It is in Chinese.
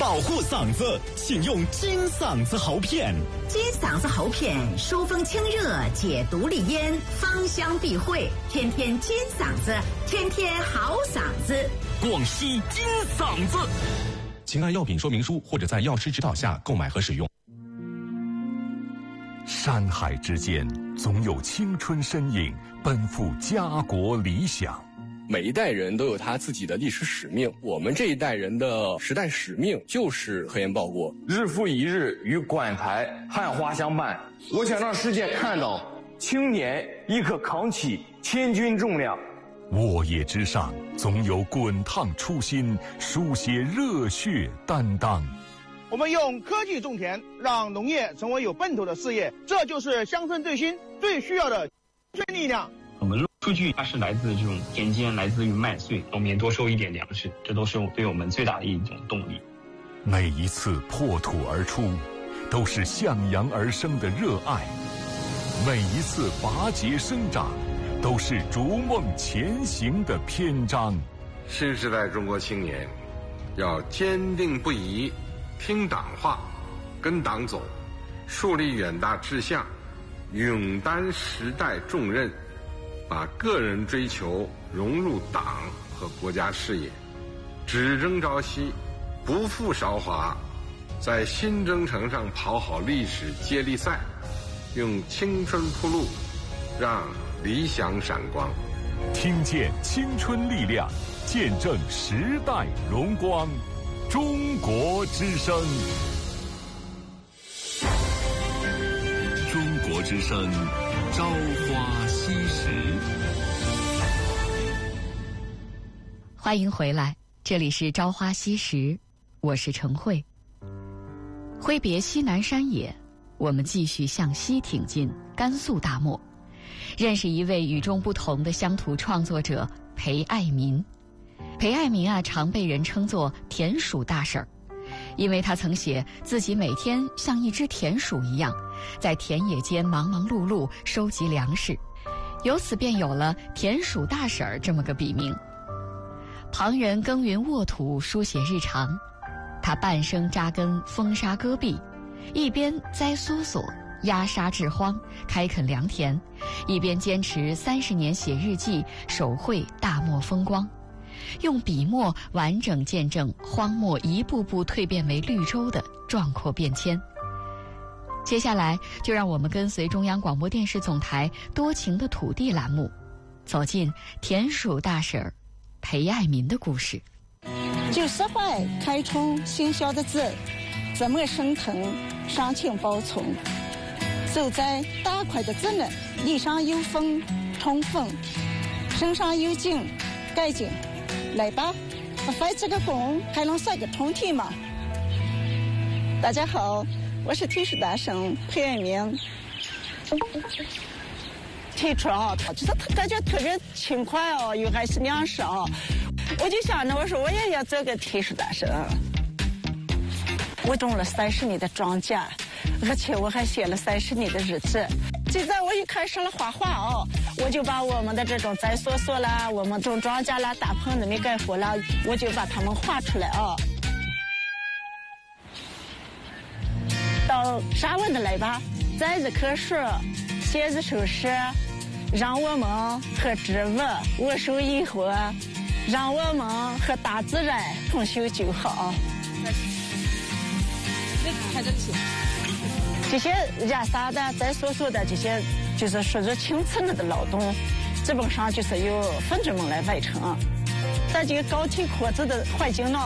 保护嗓子，请用金嗓子喉片。 金嗓子喉片疏风清热，解毒利咽，芳香避秽，天天金嗓子，天天好嗓子。 广西金嗓子，请按药品说明书或者在药师指导下购买和使用。 山海之间，总有青春身影奔赴家国理想。 每一代人都有他自己的历史使命，我们这一代人的时代使命就是科研报国。 日复一日与馆台汉花相伴，我想让世界看到青年亦可扛起千钧重量。 沃野之上，总有滚烫初心，书写热血担当。 我们用科技种田，让农业成为有奔头的事业，这就是乡村振兴最需要的力量。 我们数据它是来自这种田间，来自于麦穗，农民多收一点粮食，这都是对我们最大的一种动力。 每一次破土而出，都是向阳而生的热爱；每一次拔节生长，都是逐梦前行的篇章。 新时代中国青年要坚定不移听党话，跟党走，树立远大志向，勇担时代重任，把个人追求融入党和国家事业，只争朝夕，不负韶华，在新征程上跑好历史接力赛，用青春铺路，让理想闪光。 听见青春力量，见证时代荣光。中国之声， 中国之声，朝花夕拾。 欢迎回来，这里是朝花夕拾，我是陈慧。挥别西南山野，我们继续向西挺进甘肃大漠，认识一位与众不同的乡土创作者裴爱民。裴爱民常被人称作田鼠大婶儿，因为他曾写自己每天像一只田鼠一样，在田野间忙忙碌碌收集粮食，由此便有了田鼠大婶儿这么个笔名。旁人耕耘沃土，书写日常，他半生扎根风沙戈壁，一边栽梭梭、压沙治荒、开垦良田，一边坚持30年写日记，手绘大漠风光，用笔墨完整见证荒漠一步步蜕变为绿洲的壮阔变迁。接下来就让我们跟随中央广播电视总台多情的土地栏目，走进田鼠大婶儿裴爱民的故事。 90怀开春新晓的子，怎么升腾上青报葱？走在大块的子呢，地上有风冲锋，身上有劲盖劲。来吧，翻这个工还能算个通体吗？大家好，我是田鼠大婶裴爱民。提出就是他感觉特别轻快又还是粮食我就想着我说我也要做个田鼠大婶。我种了30年的庄稼，而且我还写了30年的日记。现在我一开始了画画我就把我们的这种栽梭梭啦，我们种庄稼啦，大棚子没盖活啦，我就把它们画出来到沙文的来吧，栽一棵树，写一首诗，让我们和植物握手以后，让我们和大自然同修就好。这些压沙的、栽梭梭的这些，就是属于青次的劳动，基本上就是由分子们来完成。在这个高体阔子的环境呢，